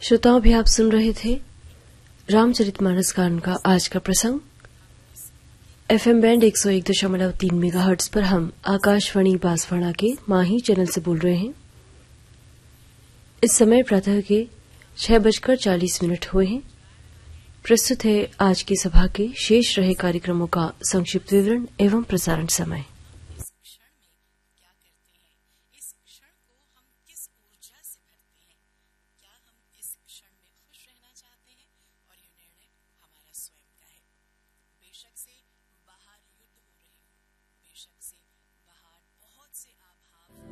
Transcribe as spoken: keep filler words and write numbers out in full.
श्रोताओं भी आप सुन रहे थे रामचरितमानस गान का आज का प्रसंग। एफएम बैंड एक सौ एक दशमलव तीन मेगाहर्ट्ज पर हम आकाशवाणी बांसवाड़ा के माही चैनल से बोल रहे हैं। इस समय प्रातः के छह बजकर चालीस मिनट हुए हैं। प्रस्तुत है आज की सभा के शेष रहे कार्यक्रमों का संक्षिप्त विवरण एवं प्रसारण समय।